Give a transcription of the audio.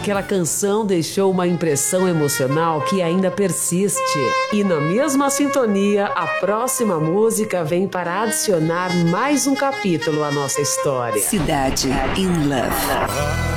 Aquela canção deixou uma impressão emocional que ainda persiste. E na mesma sintonia, a próxima música vem para adicionar mais um capítulo à nossa história. Cidade in Love.